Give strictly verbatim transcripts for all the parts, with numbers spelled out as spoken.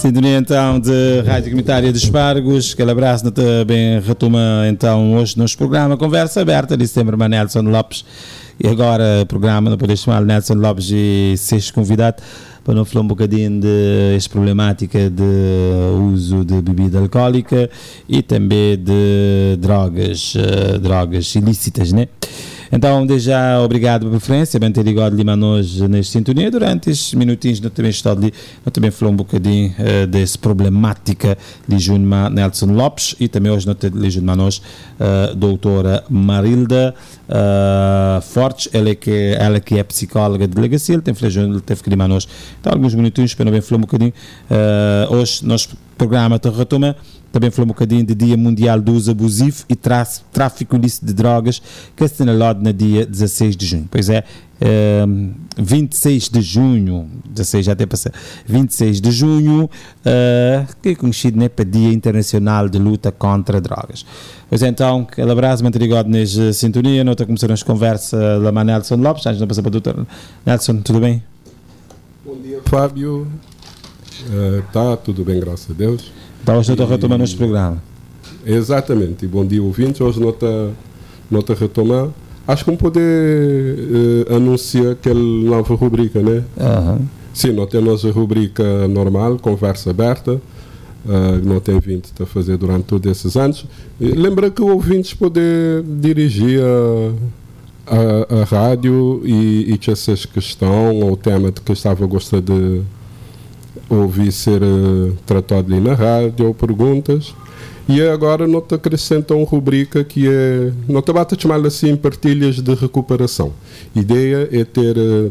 Sintonia então de Rádio Comunitária dos Espargos, aquele abraço, também retoma então hoje nos programa Conversa Aberta, de sempre a Nelson Lopes, e agora o programa, não podes chamar Nelson Lopes e seres convidado para não falar um bocadinho de esta problemática de uso de bebida alcoólica e também de drogas, uh, drogas ilícitas, né? Então, desde já, obrigado pela preferência, bem ter ligado Lima hoje nesta sintonia. Durante estes minutinhos, nós também estou ali, nós também falamos um bocadinho uh, dessa problemática de Junma Nelson Lopes e também hoje nós temos de nós a uh, doutora Marilda uh, Fortes, ela é, que, ela que é psicóloga de delegacia, ele tem teve que Lima hoje. Então, alguns minutinhos para nós bem falar um bocadinho. Uh, hoje, nosso programa está retoma. Também falou um bocadinho de Dia Mundial do Uso Abusivo e Tráfico Ilícito de Drogas, que é assinalado no dia dezasseis de junho. Pois é, um, vinte e seis de junho, dezasseis já até passou, vinte e seis de junho, uh, que é conhecido, né, para Dia Internacional de Luta contra Drogas. Pois é, então, aquele abraço, muito ligado nesta sintonia. Nós estamos começando a conversa da Manuel Nelson Lopes, antes de passar para o doutor Nelson, tudo bem? Bom dia, Fábio. Está uh, tudo bem, graças a Deus. Então hoje não estou retomando este programa. Exatamente, e bom dia ouvintes, hoje não está retomando. Acho que vamos poder uh, anunciar aquela nova rubrica, né? Uhum. Sim, nós temos a rubrica normal, conversa aberta, uh, não tem vindo a fazer durante todos esses anos. E lembra que ouvintes poder dirigir a, a, a rádio e, e que essas questões ou o tema de que estava a gostar de ouvir ser uh, tratado ali na rádio ou perguntas. E agora nós acrescentamos uma rubrica que é, nós basta chamar assim, partilhas de recuperação. A ideia é ter uh,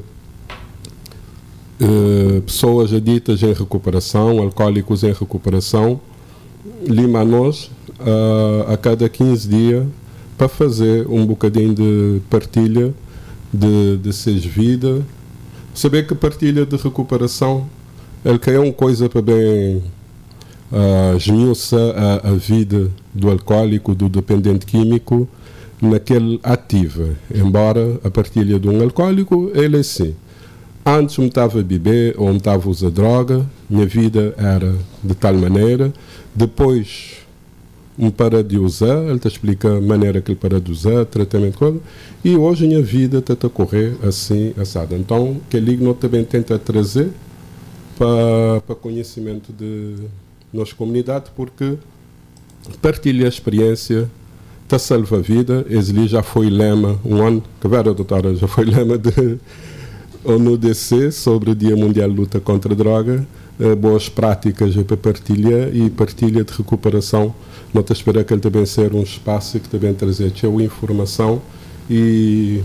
uh, pessoas aditas em recuperação, alcoólicos em recuperação, lima nós uh, a cada quinze dias para fazer um bocadinho de partilha de, de suas vidas. Saber que partilha de recuperação ele que é uma coisa para bem uh, esmiuça a, a vida do alcoólico, do dependente químico, naquele ativa. Embora a partilha de um alcoólico, ele é assim. Antes me estava a beber ou me estava a usar droga, minha vida era de tal maneira. Depois me para de usar, ele te explica a maneira que ele para de usar, tratamento, coisa. E hoje a minha vida está a correr assim, assada. Então, que ele também tenta trazer para, para conhecimento de nossa comunidade, porque partilha a experiência, te salva a vida. Esse já foi lema, um ano, que vera, doutora, já foi lema de ONU D C sobre o Dia Mundial de Luta contra a Droga, eh, boas práticas para partilha e partilha de recuperação. Não te espera que ele também seja um espaço que também trazer a informação e,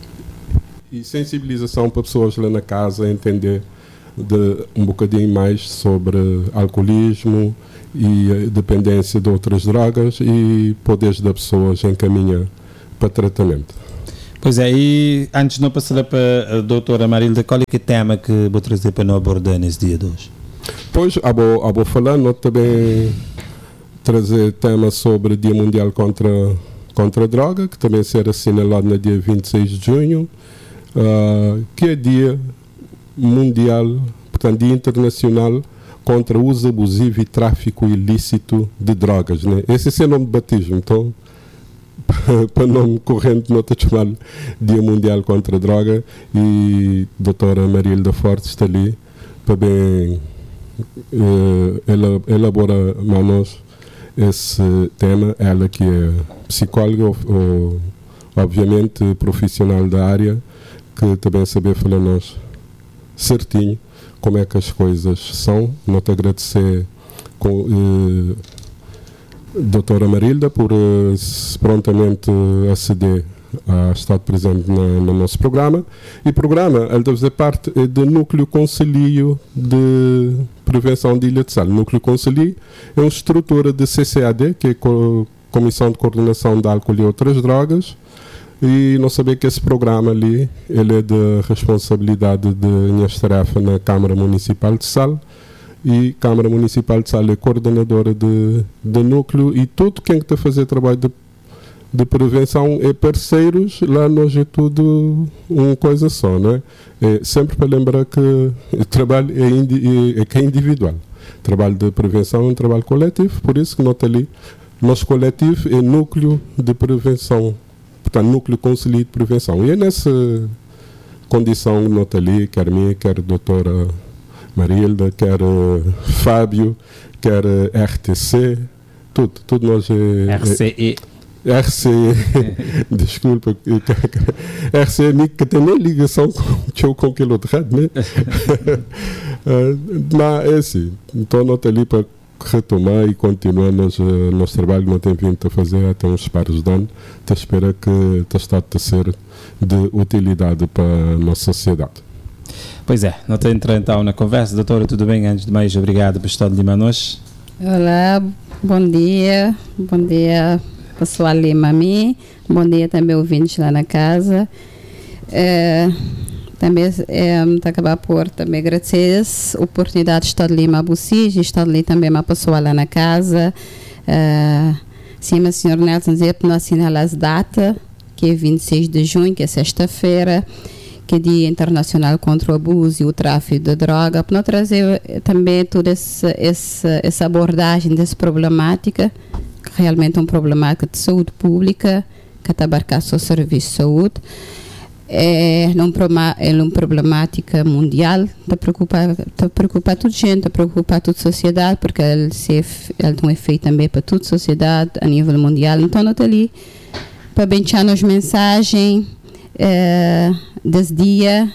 e sensibilização para pessoas lá na casa entender de um bocadinho mais sobre alcoolismo e a dependência de outras drogas e poderes das pessoas encaminhar para tratamento. Pois é, e antes de não passar para a doutora Marilda, qual é o tema que vou trazer para não abordar nesse dia de hoje? Pois, a vou, a vou falar, não também trazer tema sobre o Dia Mundial contra, contra a Droga, que também será assinalado no dia vinte e seis de junho, uh, que é dia mundial, portanto, Dia Internacional contra o uso abusivo e tráfico ilícito de drogas, né? Esse é o nome de batismo, então, para nome corrente, não te chamar Dia Mundial contra a Droga, e a doutora Marilda Fortes está ali para bem uh, ela, elaborar para nós esse tema, ela que é psicóloga, ou, ou, obviamente profissional da área, que também saber falar nós certinho como é que as coisas são. Não te agradecer com eh, doutora Marilda por eh, prontamente aceder a estar presente na, no nosso programa. E programa, ele deve fazer parte eh, do Núcleo Conselho de Prevenção de Ilha de Sal. O Núcleo Conselho é uma estrutura de C C A D, que é a Comissão de Coordenação de Álcool e Outras Drogas. E não saber que esse programa ali, ele é de responsabilidade de minha tarefa na Câmara Municipal de Sal, e Câmara Municipal de Sal é coordenadora de, de núcleo, e tudo quem está a fazer trabalho de, de prevenção é parceiros, lá nós é tudo uma coisa só, não é? É sempre para lembrar que o trabalho é, indi, é, é, que é individual. trabalho de prevenção é um trabalho coletivo, por isso que nota ali, nosso coletivo é núcleo de prevenção, portanto, núcleo conselho de prevenção. E é nessa condição, nota ali, quer minha, quer a doutora Marilda, quer uh, Fábio, quer uh, R T C, tudo, tudo nós é... R C E. É, R C E, desculpa, R C E amigo que tem nem ligação com, com aquele outro rádio, né? uh, não, é assim, então nota ali para retomar e continuar nosso, nosso trabalho que não tem vindo a fazer até uns pares de anos, te espera que está a ser de utilidade para a nossa sociedade. Pois é, não te entrar então na conversa. Doutora, tudo bem? Antes de mais, obrigado por estar de Lima hoje. Olá, bom dia, bom dia pessoal Lima, mim, bom dia também ouvintes lá na casa. É, também é, acabar por também agradecer a oportunidade de estar de Lima a vocês, de estar ali também uma pessoa lá na casa. É, sim, o senhor Nelson dizia para nós assinalar as datas, que é vinte e seis de junho, que é sexta-feira, que é Dia Internacional contra o Abuso e o Tráfico de Droga, para não trazer também toda essa, essa, essa abordagem dessa problemática, que realmente é uma problemática de saúde pública, que está abarcando o serviço de saúde. É uma, é uma problemática mundial, está preocupar, está preocupar toda a gente, está preocupar toda a sociedade, porque ele, se, ele tem um efeito também para toda a sociedade a nível mundial. Então, não está ali para benchar as mensagens é, desse dia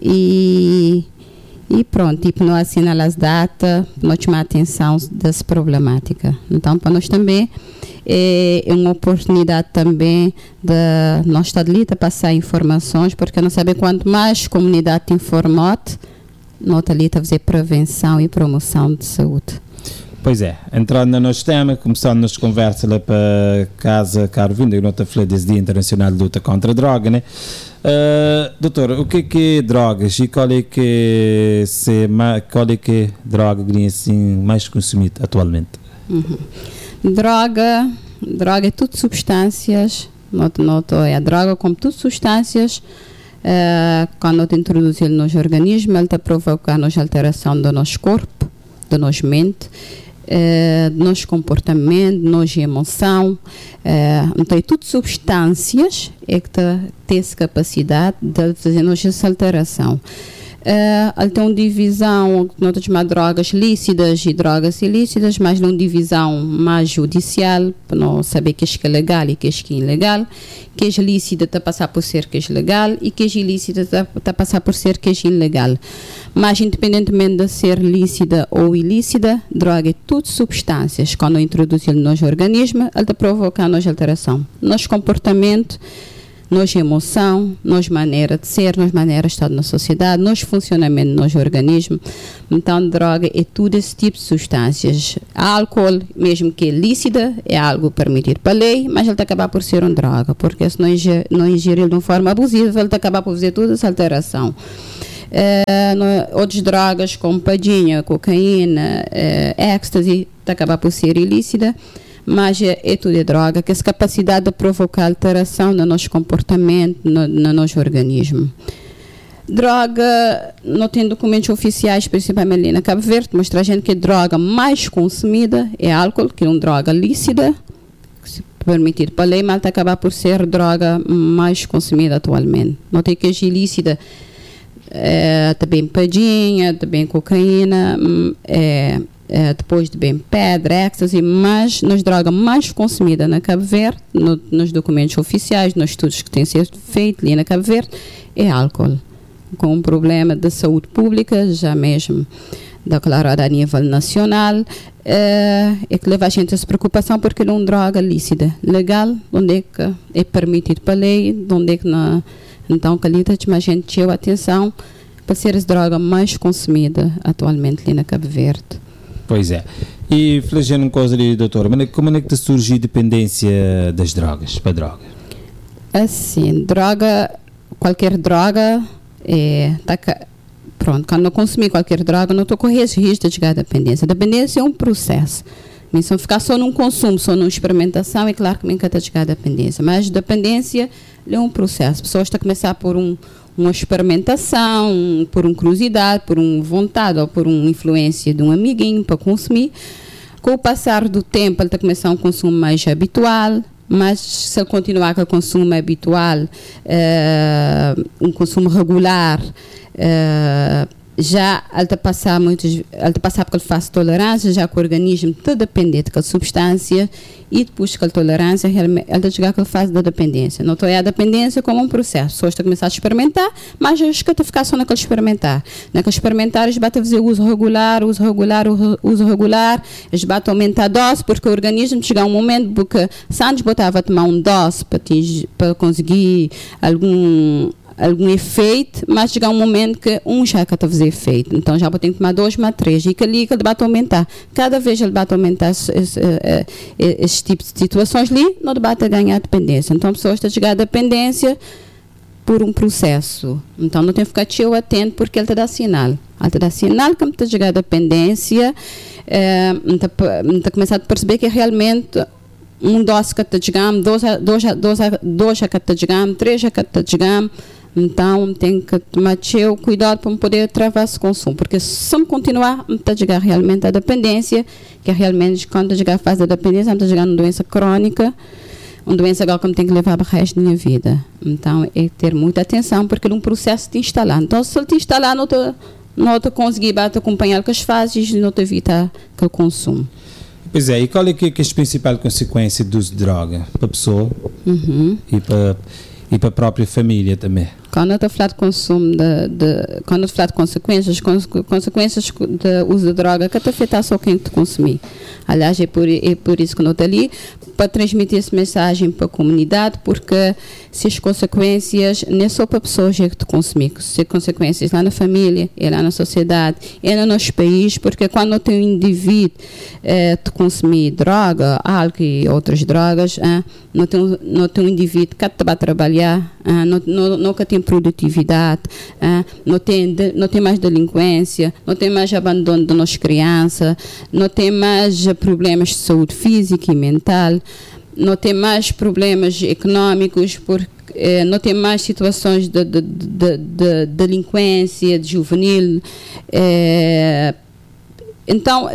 e, e pronto, tipo, não assinalar as datas, não chamar a atenção dessa problemática. Então, para nós também é, é uma oportunidade também de nós estar ali a passar informações, porque não sabe quanto mais a comunidade te informa, nós está ali a fazer prevenção e promoção de saúde. Pois é, entrando no nosso tema, começando nas conversas lá para casa, caro vindo, eu não estou a falar desse Dia Internacional de Luta contra a Droga, né? Uh, doutor, o que é que é drogas e qual é que se, qual é que é droga assim, mais consumida atualmente? Uhum. Droga, droga é tudo substâncias, noto, noto, é a droga como tudo substâncias, uh, quando nós introduzimos no nosso organismo, ele está provocando a alteração do nosso corpo, da nossa mente, Uh, do nosso comportamento, da nossa emoção. Uh, então, é tudo substâncias é que tá, tem essa capacidade de fazer nossa alteração. Uh, ele tem uma divisão, nós chamamos de drogas lícidas e drogas ilícitas, mas numa divisão mais judicial, para não saber que é legal e que é ilegal, que é lícita está a passar por ser que é legal e que é ilícita está a passar por ser que é ilegal. Mas, independentemente de ser lícita ou ilícita, droga é tudo substâncias. Quando introduzimos no nosso organismo, ele está provocando nossa alteração. Nosso comportamento, nossa emoção, nossa maneira de ser, nossa maneira de estar na sociedade, nosso funcionamento do nosso organismo. Então, droga é tudo esse tipo de substâncias. Álcool, mesmo que é lícita, é algo permitido pela lei, mas ele está acabar por ser uma droga, porque se não ingerir, não ingerir de uma forma abusiva, ele está acabar por fazer toda essa alteração. Uh, no, outras drogas como padinha, cocaína, uh, ecstasy, está acabar por ser ilícita, mas é, é tudo é droga, que é essa capacidade de provocar alteração no nosso comportamento, no, no nosso organismo. Droga, não tem documentos oficiais, principalmente ali na Cabo Verde, mostra a gente que a droga mais consumida é álcool, que é uma droga lícita, que se permitir para a lei, mas está acabar por ser a droga mais consumida atualmente. Não tem que é ilícita, é, também padinha, também cocaína, é, é, depois de bem pedra, ecstasy, mas nas drogas mais consumidas na Cabo Verde, no, nos documentos oficiais, nos estudos que têm sido feitos ali na Cabo Verde, é álcool, com um problema de saúde pública, já mesmo declarado a nível nacional, é, é que leva a gente a essa preocupação, porque é uma droga lícita, legal, onde é que é permitido para a lei, onde é que não. Então, calita, a gente chama atenção para ser a droga mais consumida atualmente ali na Cabo Verde. Pois é. E, flagelando uma coisa ali, doutor, como é que surge a dependência das drogas, para a droga? Assim, droga, qualquer droga, é, tá, pronto, quando eu consumir qualquer droga, não estou correndo esse risco de chegar à dependência. A dependência é um processo. Se eu ficar só num consumo, só numa experimentação, é claro que me encanta chegar a dependência. Mas dependência é um processo. Pessoas estão a começar por um, uma experimentação, por uma curiosidade, por uma vontade ou por uma influência de um amiguinho para consumir. Com o passar do tempo, ele está a começar um consumo mais habitual, mas se ele continuar com o consumo habitual, uh, um consumo regular, uh, já ele está a passar muitos, ele está a passar porque ele faz tolerância, já que o organismo está dependente daquela substância e depois daquela tolerância, ele está a chegar que ele faz da dependência. Não estou a dependência como um processo. As pessoas estão a começar a experimentar, mas acho que está a ficar só naquele experimentar. Naquele experimentar, eles batem a fazer uso regular, uso regular, uso regular, eles batem a aumentar a dose, porque o organismo chega a um momento porque se antes botava a tomar um dose para, atingir, para conseguir algum algum efeito, mas chega um momento que um já está a fazer efeito. Então já vou ter que tomar dois, mais três. E que ali que ele vai aumentar. Cada vez ele vai aumentar esse, esse, esse, esse tipo de situações ali, não debate a ganhar dependência. Então a pessoa está a chegar à dependência por um processo. Então não tem que ficar tio atento porque ele te dá sinal. Ele te dá sinal que está a chegar à dependência, é, está a começar a perceber que realmente um dose que está a chegar, dois, dois, dois, dois que está a chegar, três que está a chegar. Então, tem que tomar o cuidado para poder travar esse consumo, porque se eu continuar a chegar realmente à dependência, que é realmente quando chegar à fase da dependência, está chegando a uma doença crónica, uma doença agora que me tem que levar para o resto da minha vida. Então, é ter muita atenção, porque é um processo de instalar. Então, se ele te instalar, não te, não te conseguir acompanhar com as fases, não te evita aquele consumo. Pois é, e qual é que é a principal consequência do uso de droga para a pessoa uhum. e para e para a própria família também? Quando eu estou a falar de consumo, de, de, quando eu estou a falar de consequências, consequências do uso de droga, que te afeta só quem te consumir. Aliás, é por, é por isso que eu estou ali, para transmitir essa mensagem para a comunidade, porque se as consequências não é só para pessoas que te consumir, se as consequências lá na família, é lá na sociedade, é no nosso país, porque quando tem um indivíduo eh, te consumir droga, álcool e outras drogas, eh, não, tem, não tem um indivíduo que te vai trabalhar, eh, não, não, nunca tem produtividade, eh, não, tem de, não tem mais delinquência, não tem mais abandono de nossas crianças, não tem mais problemas de saúde física e mental, não tem mais problemas económicos, porque eh, não tem mais situações de, de, de, de, de delinquência de juvenil. Eh, então,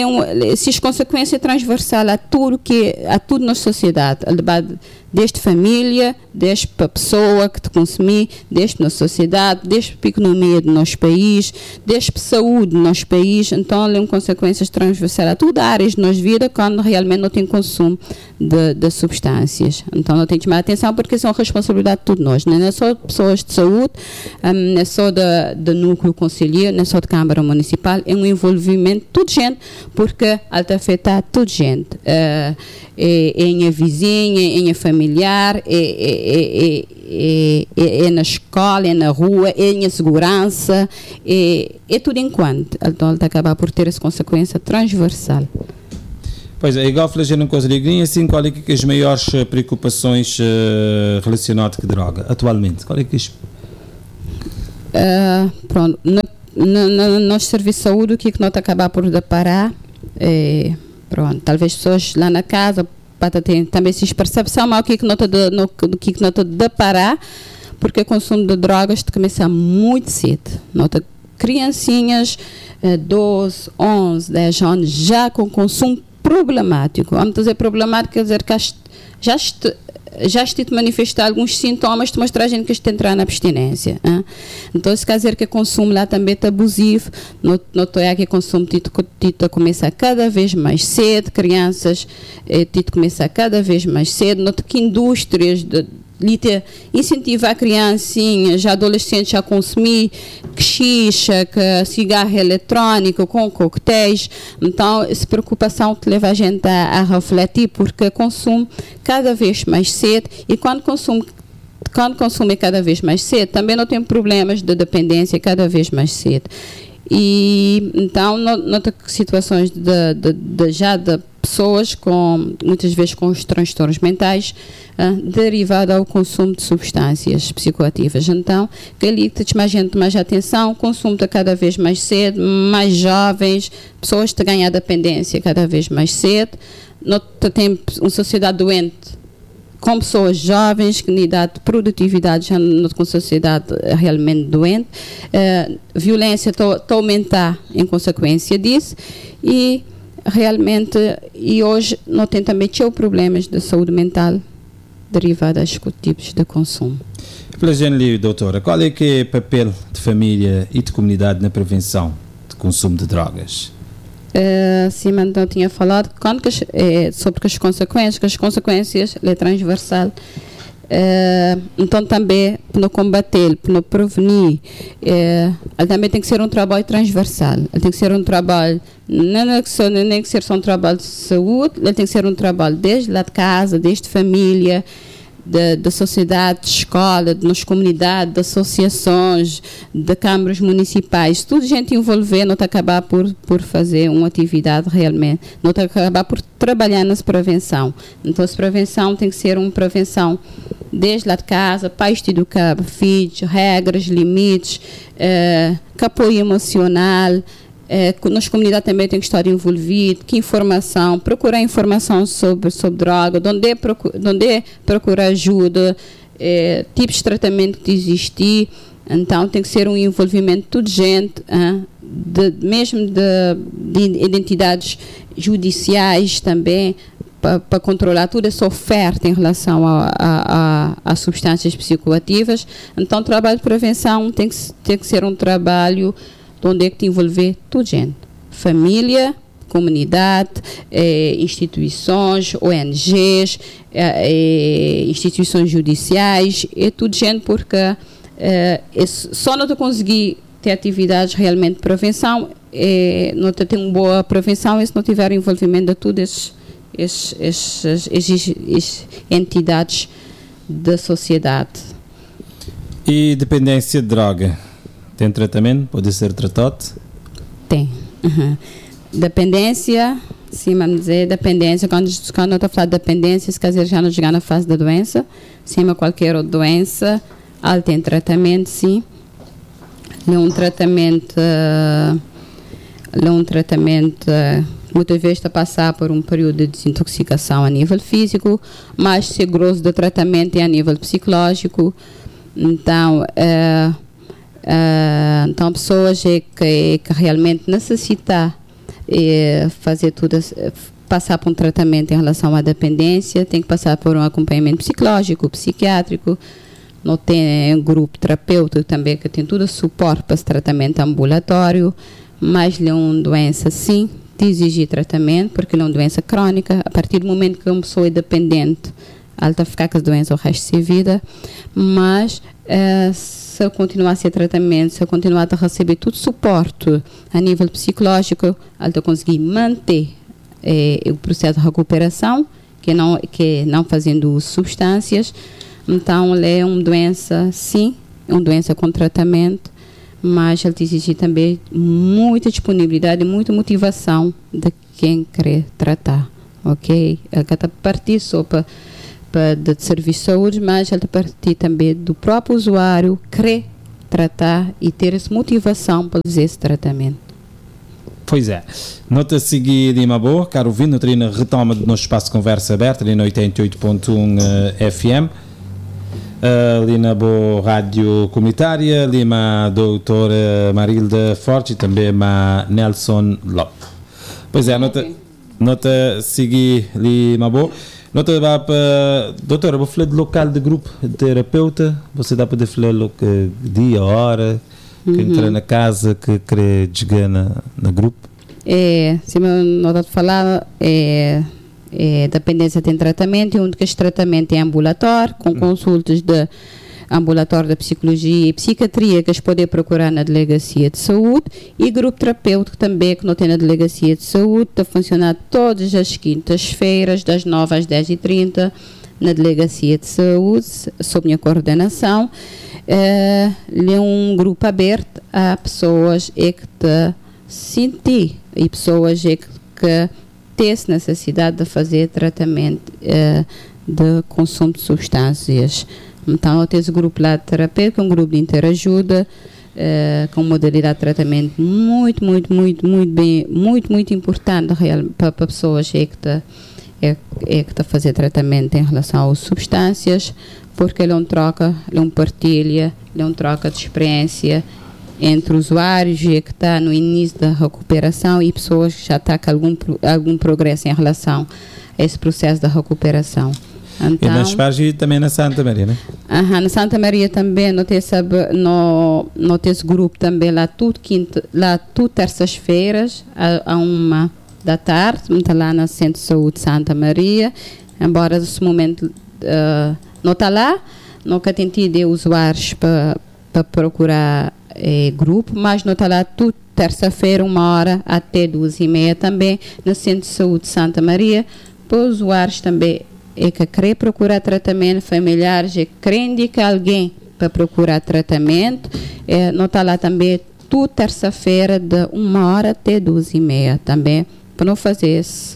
se as consequências transversais a tudo que a tudo na sociedade, desde família, desde para a pessoa que te consumir, desde na sociedade, desde para a economia do nosso país, desde para a saúde do nosso país, então há consequências transversais a todas as áreas da nossa vida quando realmente não tem consumo de, de substâncias. Então não tem que tomar atenção porque são responsabilidade de todos nós, não é só de pessoas de saúde, um, não é só do núcleo conselheiro, não é só de Câmara Municipal, é um envolvimento de toda gente, porque ela está a afetar toda gente. Uh, é, é em a vizinha, é em a familiar, é, é, é, é, é, é na escola, é na rua, é em a segurança, é, é tudo enquanto. Então, ele está a acabar por ter essa consequência transversal. Pois é, igual falei uma coisa, e assim, qual é que é as maiores preocupações uh, relacionadas com droga, atualmente? Qual é que é? Uh, pronto, no, no, no nosso serviço de saúde, o que é que nós acabar por deparar é, pronto, talvez pessoas lá na casa para ter também essa percepção, mas o que é que nós o que é que nós deparar, porque o consumo de drogas começa muito cedo. Nós criancinhas, doze, onze, dez anos, já com consumo problemático. Vamos dizer problemático, quer dizer que já est, já está a manifestar alguns sintomas de mostrar a gente que está a entrar na abstinência. Hein? Então, isso quer dizer que o consumo lá também está abusivo. Notou é que o consumo está começar cada vez mais cedo, crianças eh, começar cada vez mais cedo. Notou que indústrias de incentivar criancinhas, adolescentes a consumir que xixa, que cigarro eletrônico com coquetéis. Então, essa preocupação que leva a gente a, a refletir, porque consumo cada vez mais cedo, e quando consome quando consome cada vez mais cedo, também não tem problemas de dependência cada vez mais cedo. E então, nota situações de, de, de já de pessoas com, muitas vezes com os transtornos mentais uh, derivados ao consumo de substâncias psicoativas. Então, que ali que mais gente, mais atenção, consumo está cada vez mais cedo, mais jovens, pessoas que ganham dependência cada vez mais cedo. Nós temos uma sociedade doente com pessoas jovens, que na idade de produtividade já não com sociedade realmente doente. Uh, violência está a aumentar em consequência disso e realmente, e hoje não tem também teu problemas de saúde mental derivados a tipos de consumo. Pela gente, doutora, qual é que é o papel de família e de comunidade na prevenção de consumo de drogas? Uh, sim, mas não tinha falado quando que, é, sobre as consequências, que as consequências é transversal. Uh, então também para combater, para prevenir, uh, ele também tem que ser um trabalho transversal. Ele tem que ser um trabalho, não é que só, nem que ser só um trabalho de saúde, ele tem que ser um trabalho desde lá de casa, desde família, da sociedade, de escola, de nas comunidades, de associações, de câmaras municipais, tudo gente envolver, não está acabar por, por fazer uma atividade realmente, não está acabar por trabalhar nessa prevenção. Então, essa prevenção tem que ser uma prevenção desde lá de casa, pais de educar filhos, regras, limites, eh, que apoio emocional. É, nas comunidades também tem que estar envolvido, que informação, procurar informação sobre, sobre droga, de onde, procu onde procurar ajuda, é, tipos de tratamento que existir. Então tem que ser um envolvimento de gente, hein, de, mesmo de, de identidades judiciais também, para controlar toda essa oferta em relação a, a, a, a substâncias psicoativas. Então o trabalho de prevenção tem que, tem que ser um trabalho onde é que te envolver tudo gente, família, comunidade, eh, instituições, O N Gs, eh, instituições judiciais, é tudo gente porque eh, só não te conseguir ter atividades realmente de prevenção, eh, não te ter uma boa prevenção se não tiver envolvimento de todas essas entidades da sociedade. E dependência de droga? Tem tratamento? Pode ser tratado? Tem. Uhum. Dependência, sim, vamos dizer, dependência, quando, quando eu estou falando de dependência, se quiser já não chegar na fase da doença, sim, mas qualquer outra doença, ela tem tratamento, sim. É um tratamento, é um tratamento, muitas vezes está a passar por um período de desintoxicação a nível físico, mas se grosso do tratamento é a nível psicológico. Então, é, Uh, então, pessoas é que, que realmente necessitam é, fazer tudo, passar por um tratamento em relação à dependência, tem que passar por um acompanhamento psicológico, psiquiátrico, não tem um grupo terapêutico também que tem todo o suporte para esse tratamento ambulatório, mas é uma doença, sim, de exigir tratamento, porque é uma doença crónica. A partir do momento que uma pessoa é dependente, ela está a ficar com a doença o resto da vida, mas uh, se eu continuar a ser tratamento, se eu continuar a receber todo o suporte a nível psicológico, ela está a conseguir manter eh, o processo de recuperação, que não, que não fazendo uso de substâncias. Então, ela é uma doença, sim, é uma doença com tratamento, mas ela exige também muita disponibilidade, muita motivação de quem quer tratar, ok? Ela está a partir só para de serviço de saúde, mas ela partir também do próprio usuário querer tratar e ter essa motivação para fazer esse tratamento. Pois é. Nota a seguir de uma boa, caro ouvinte, no treino retoma do nosso espaço de conversa aberta ali no oitenta e oito ponto um uh, F M, uh, ali na boa rádio comunitária, ali a doutora Marilda Forte e também a Nelson Lopes. Pois é, nota, nota a seguir ali uma boa. Nota dá para, doutora, vou falar de local de grupo de terapeuta, você dá para falar que dia, hora, que uhum. entra na casa, que quer chegar na, na grupo? É, se eu não estou a falar, é, é, dependência tem tratamento, e um dos tratamentos é ambulatório, com uhum. consultas de ambulatório da psicologia e psiquiatria que eles podem procurar na delegacia de saúde, e grupo terapêutico também que não tem na delegacia de saúde, está a funcionar todas as quintas-feiras das nove às dez e trinta na delegacia de saúde sob minha coordenação. É, é um grupo aberto a pessoas é que te sentir e pessoas é que, que ter necessidade de fazer tratamento uh, de consumo de substâncias. Então, eu tenho esse grupo lá de terapia, que é um grupo de interajuda, uh, com modalidade de tratamento muito, muito, muito, muito bem, muito, muito importante para pessoas que estão é, é que está a fazer tratamento em relação às substâncias, porque ele é um troca, ele é um partilha, ele é um troca de experiência entre usuários e que está no início da recuperação e pessoas que já estão com algum, algum progresso em relação a esse processo da recuperação. Então, e na Esparge e também na Santa Maria, né? Uh-huh, na Santa Maria também, não tem esse, no, no esse grupo também, lá tudo, quinta, lá tudo terças-feiras, a, a uma da tarde, está lá na Centro de Saúde Santa Maria, embora nesse momento uh, não está lá, nunca tem tido usuários para procurar eh, grupo, mas não está lá tudo terça-feira, uma hora até duas e meia também, no Centro de Saúde Santa Maria, para os usuários também é que querem procurar tratamento, familiares, é que querem indicar alguém para procurar tratamento, é, não está lá também tudo terça-feira, de uma hora até duas e meia também, para não fazer esse,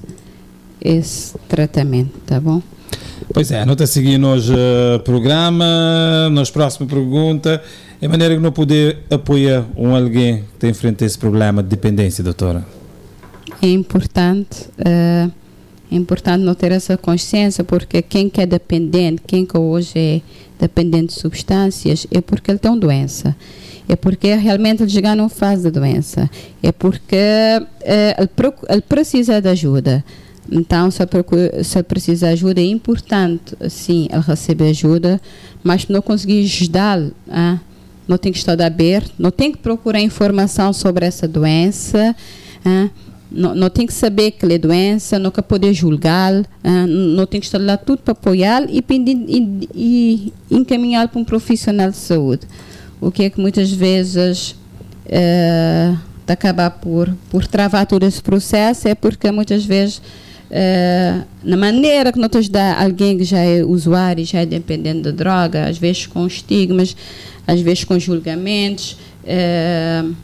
esse tratamento, tá bom? Pois é, não está seguindo hoje o programa, nas próximas perguntas, é maneira que não poder apoiar um alguém que tem enfrenta esse problema de dependência, doutora? É importante, uh, é importante não ter essa consciência, porque quem que é dependente, quem que hoje é dependente de substâncias, é porque ele tem uma doença. É porque realmente ele já não faz a doença. É porque uh, ele, proc- ele precisa de ajuda. Então, se ele, procura, se ele precisa de ajuda, é importante, sim, ele receber ajuda, mas não conseguir ajudá-lo, ah, não tem que estar aberto, não tem que procurar informação sobre essa doença, ah, não, não tem que saber que ele é doença, não quer poder julgá-lo, ah, não tem que estar lá tudo para apoiá-lo e, e, e encaminhá-lo para um profissional de saúde. O que é que muitas vezes uh, acaba por, por travar todo esse processo é porque muitas vezes uh, na maneira que nós ajudar alguém que já é usuário, já é dependente de droga, às vezes com estigmas, às vezes com julgamentos, uh, uh,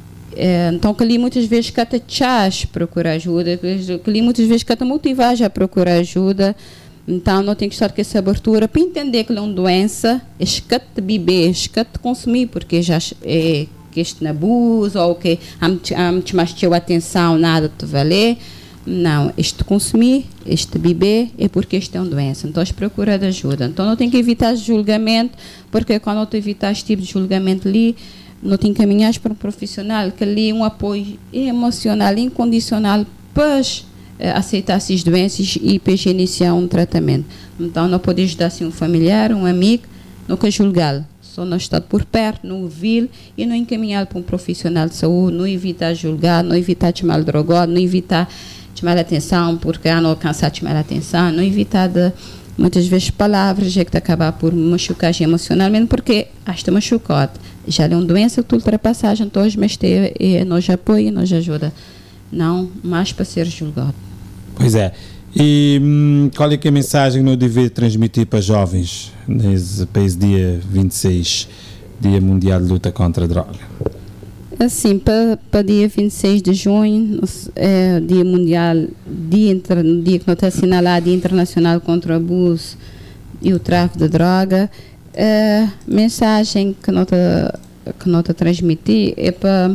então que ali muitas vezes que te chás procurar ajuda, que ali muitas vezes que te motivar a procurar ajuda. Então, não tem que estar com essa abertura para entender que é uma doença, escate de beber, escate de consumir, porque já é que este abuso, ou que há mais teu atenção, nada te valer. Não, este consumir, este beber, é porque este é uma doença. Então, as procura de ajuda. Então, não tem que evitar julgamento, porque quando não te evitar esse tipo de julgamento ali, não te encaminhas para um profissional, que ali um apoio emocional, incondicional, para aceitar essas doenças e para iniciar um tratamento. Então, não pode ajudar assim, um familiar, um amigo, nunca julgá-lo. Só não estar por perto, não ouvi-lo e não encaminhá-lo para um profissional de saúde, não evitar julgar, não evitar chamar drogado, não evitar chamar a atenção porque ah, não alcançar chamar a atenção, não evitar de, muitas vezes palavras é que te acabar por machucar emocionalmente porque esta machucado. Já é uma doença que tu ultrapassagem todos, mas te, e nos apoia e nos ajuda. Não mais para ser julgado. Pois é. E hum, qual é que é a mensagem que nós devemos transmitir para jovens nesse país dia vinte e seis, Dia Mundial de Luta contra a Droga? Assim, para, para dia vinte e seis de junho, é Dia Mundial, dia, inter, dia que nós está assinalado, Dia Internacional contra o Abuso e o Tráfico de Droga, a mensagem que nós que nós transmitir é para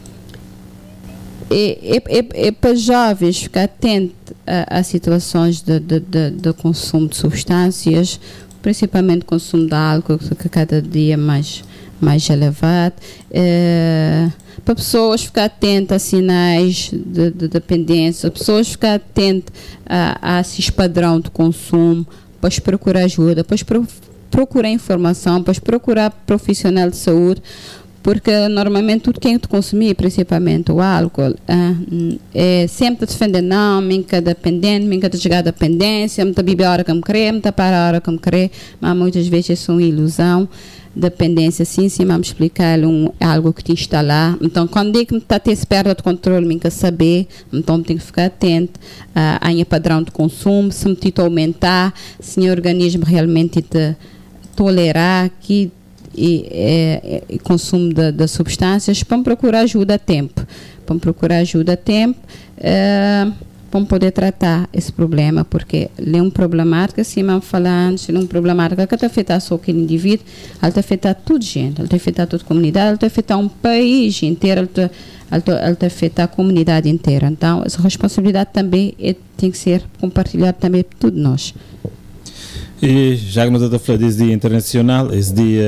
É, é, é, é para jovens ficar atentos a, a situações de, de, de, de consumo de substâncias, principalmente consumo de álcool, que cada dia mais, mais elevado. É, para pessoas ficar atentas a sinais de, de dependência, pessoas ficar atentas a, a esses padrões de consumo, para procurar ajuda, para procurar informação, para procurar profissional de saúde, porque normalmente tudo que tu consumir, principalmente o álcool, é, é sempre defender, não, minha dependente, minha chegar à dependência, me beber a hora que me querer, me parar a hora que me querer, mas muitas vezes é uma ilusão. Dependência, sim, sim, vamos explicar um, algo que te instalar. Então, quando digo que está a ter esse perda de controle, me quer saber, então tem que ficar atento a uh, padrão de consumo, se me te aumentar, se o organismo realmente te tolerar que e, é, é, consumo de, de substâncias, para procurar ajuda a tempo. Para procurar ajuda a tempo, é, para poder tratar esse problema, porque ele é um problemática, assim, mas falando, ele é um problemática que está afetar só aquele indivíduo, ele está afetar toda gente, ele está afetar toda a comunidade, ele está afetar um país inteiro, ele está ele está afetar a comunidade inteira. Então, essa responsabilidade também é, tem que ser compartilhada também por todos nós. E já que nós estamos a falar desse dia internacional, esse dia,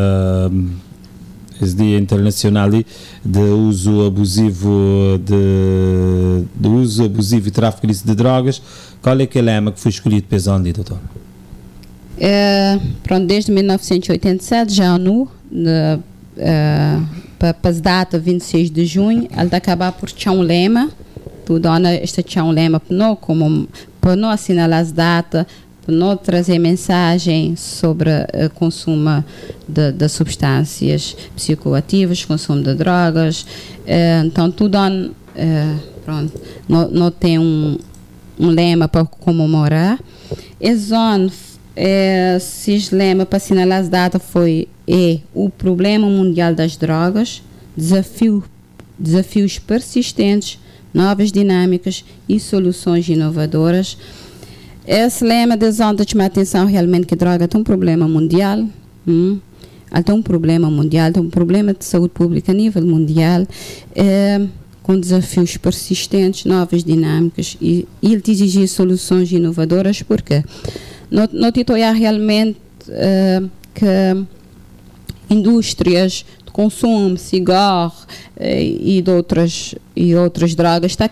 esse dia internacional de uso abusivo de, de uso abusivo e tráfico de drogas, qual é que é o lema que foi escolhido para esse ano, doutor? É, pronto, desde mil novecentos e oitenta e sete, já a ONU, de, é, para a data vinte e seis de junho, ela está acabar por ter um lema, tudo este tinha um lema para nós, como para não assinalar as datas, para não trazer mensagem sobre o consumo de, de substâncias psicoativas, consumo de drogas. É, então, tudo é, pronto, não, não tem um, um lema para comemorar. Esse ano, é, esse lema para assinalar as datas foi é, o problema mundial das drogas, desafio, desafios persistentes, novas dinâmicas e soluções inovadoras. Esse lema desonda chamar a atenção realmente que a droga tem um problema mundial, hum? Ela tem um problema mundial, tem um problema de saúde pública a nível mundial, é, com desafios persistentes, novas dinâmicas e, e ele exige soluções inovadoras, porque não, não te olhar realmente é, que indústrias de consumo, cigarro é, e, de outras, e outras drogas está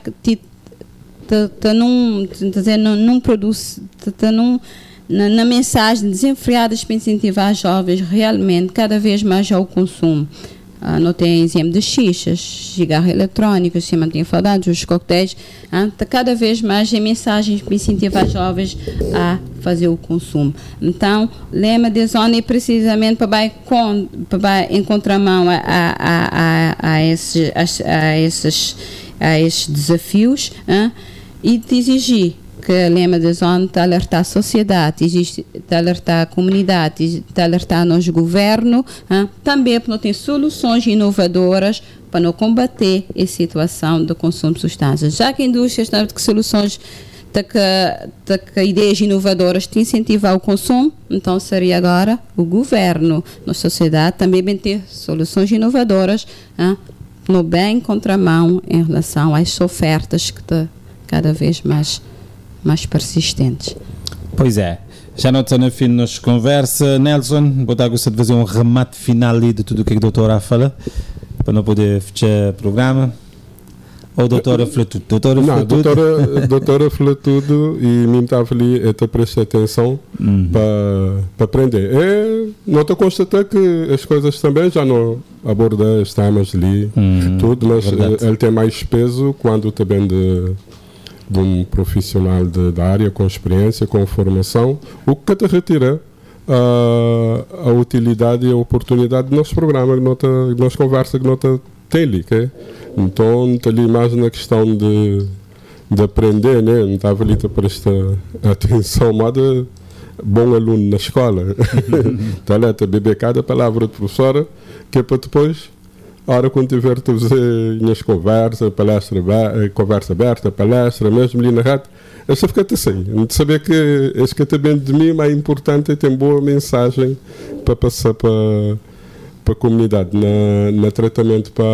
Tá num, tá não, não produz, tá num, na, na mensagem desenfreadas para incentivar jovens realmente cada vez mais ao consumo. Ah, não tem exemplo de xixas, cigarro eletrônico, se mantém falado, os coquetéis, ah, tá cada vez mais em mensagens para incentivar jovens a fazer o consumo. Então, lema de zona é precisamente para vai com, para em contramão a, a, a, a, a, esses, a, a, esses, a esses desafios, ah, e te exigir que a lema da zona te alertar a sociedade, te alertar a comunidade, te alertar nos governo, hein? Também para não ter soluções inovadoras para não combater a situação do consumo de substâncias. Já que a indústria está com soluções, está com ideias inovadoras de incentivar o consumo, então seria agora o governo, na sociedade, também bem ter soluções inovadoras, hein? No bem contramão em relação às ofertas que estão cada vez mais, mais persistentes. Pois é. Já não está no fim da nossa conversa. Nelson, vou estar gostando de fazer um remate final ali de tudo o que a doutora fala, para não poder fechar o programa. Ou a doutora falou tudo? Doutora não, falou tudo? Doutora, doutora falou tudo e mim estava ali a prestar atenção uhum. para, para aprender. É, não estou a constatar que as coisas também já não abordam os temas ali, uhum. tudo, mas Verdade. ele tem mais peso quando também de de um profissional de, da área com experiência, com formação, o que te retira a, a utilidade e a oportunidade do nosso programa, de nossa conversa que nós tem ali. Okay? Então, está ali mais na questão de, de aprender, né? Não estava ali a prestar atenção, mas de bom aluno na escola. Está ali a beber cada palavra de professora, que é para depois a hora quando tiver a fazer minhas conversas, palestra, conversa aberta, palestra, mesmo ali na rádio, eu só ficar assim, de saber que esse que também de mim é importante e tem boa mensagem para passar para, para a comunidade, na, na tratamento para,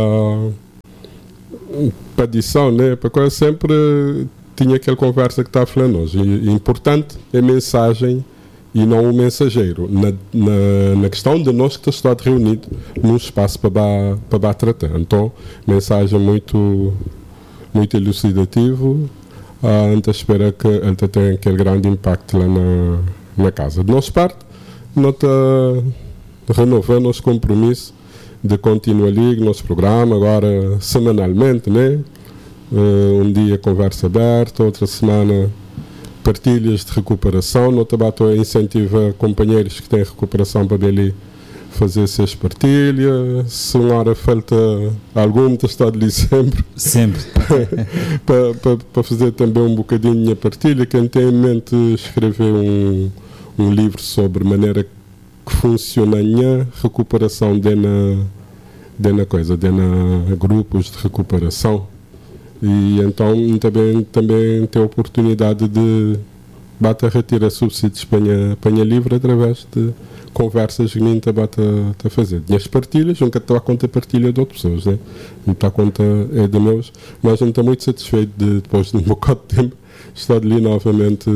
para adição, né? Para qual sempre tinha aquela conversa que está falando hoje. E, importante é a mensagem e não o mensageiro, na, na, na questão de nós que estamos reunidos num espaço para, para tratar. Então, mensagem muito, muito elucidativo, a gente espera que ele tenha aquele grande impacto lá na, na casa. De nossa parte, nós renovamos nosso compromisso de continuar ali no nosso programa, agora semanalmente, né? Uh, um dia conversa aberta, outra semana partilhas de recuperação. No Tabato incentiva companheiros que têm recuperação para ali fazer essas partilhas. Se uma hora falta algum, está ali sempre. Sempre. para, para, para fazer também um bocadinho a partilha. Quem tem em mente escrever um, um livro sobre a maneira que funciona a recuperação de na, de na coisa, de na grupos de recuperação. E então também, também tem a oportunidade de bata retirar subsídios para panha livre através de conversas que me bata a fazer. E as partilhas, nunca estou a conta a partilha de outras pessoas, né? Não está a conta é de meus, mas não estou muito satisfeito de, depois de um bocado de tempo, estar ali novamente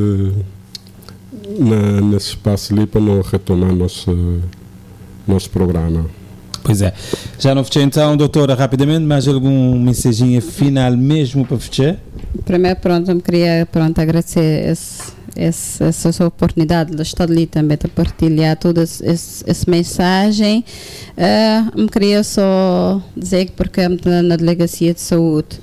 na, nesse espaço ali para não retomar nosso, nosso programa. Pois é. Já não fechei então, doutora, rapidamente, mais algum mensaginha final mesmo para fechar? Primeiro, pronto, eu queria pronto, agradecer esse, esse, essa sua oportunidade de estar ali também, de partilhar toda essa mensagem. Uh, eu queria só dizer que, porque na Delegacia de Saúde,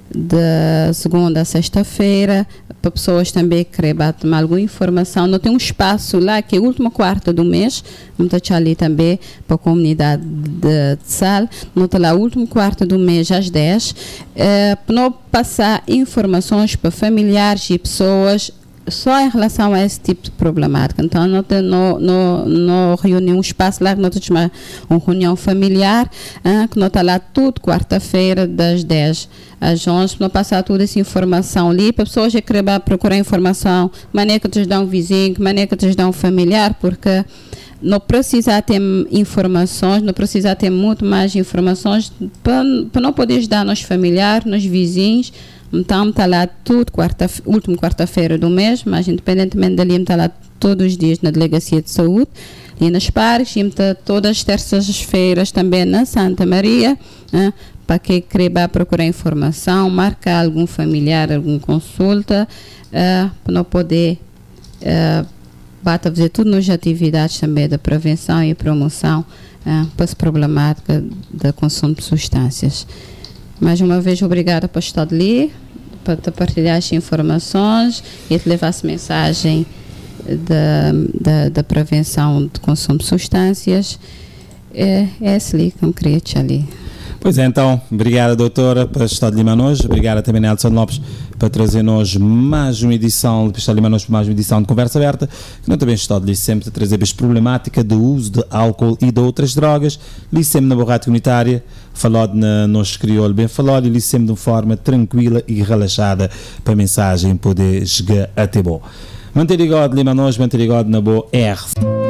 de segunda a sexta-feira, para pessoas também que querem bater alguma informação, não tem um espaço lá que é a última quarta do mês, não está ali também para a comunidade de, de Sal, não está lá a última quarta do mês às dez, é, para não passar informações para familiares e pessoas só em relação a esse tipo de problemática. Então, não, tem, não, não, não reúne um espaço lá que não tem uma, uma reunião familiar, hein, que não está lá tudo quarta-feira, das dez às onze, para não passar toda essa informação ali, para pessoas que querem procurar informação, maneira que te dá um vizinho, maneira que te dá um familiar, porque não precisa ter informações, não precisa ter muito mais informações para, para não poder ajudar nos familiares, nos vizinhos. Então, está lá tudo, quarta, última quarta-feira do mês, mas independentemente dali, está lá todos os dias na Delegacia de Saúde, e nas parques, e está todas as terças-feiras também na Santa Maria, né, para quem querer procurar informação, marcar algum familiar, alguma consulta, uh, para não poder uh, bata fazer tudo nas atividades também da prevenção e promoção uh, para essa problemática do consumo de substâncias. Mais uma vez, obrigada por estar ali, para te partilhar as informações e te levar essa mensagem da, da, da prevenção de consumo de substâncias. É, é assim que eu queria te ali. Pois é, então, obrigada, doutora, por estar de Lima hoje. Obrigada também, Nelson Lopes, por trazer-nos mais uma edição, por estar de Lima hoje, mais uma edição de Conversa Aberta, que não também está ali sempre a trazer a problemática do uso de álcool e de outras drogas, ali sempre na borrata comunitária, falado na nosso crioulo bem falado, e ali sempre de uma forma tranquila e relaxada, para a mensagem poder chegar até bom. Manter ligado, Lima hoje, manter ligado na boa R.